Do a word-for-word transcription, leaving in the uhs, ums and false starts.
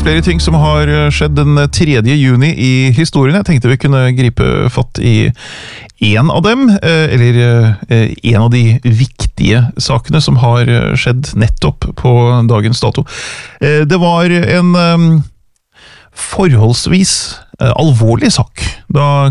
flere ting som har skjedd den tredje juni i historien. Jeg tenkte vi kunne gripe fatt i en av dem, eller en av de viktige sakene som har skjedd nettopp på dagens dato. Det var en forholdsvis alvorlig sak da